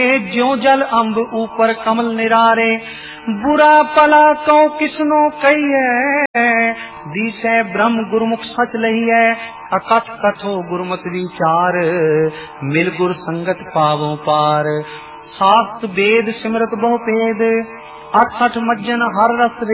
ज्यों जल अम्ब ऊपर कमल निरारे, बुरा भला कौ किसनो कहिए, दिसे ब्रह्म गुरुमुख सच लहिए, अकथ कथो गुरुमत विचार, मिल गुर संगत पावों पार। शास्त्र वेद सिमरत बहु भेद, 68 मज्जन हर रस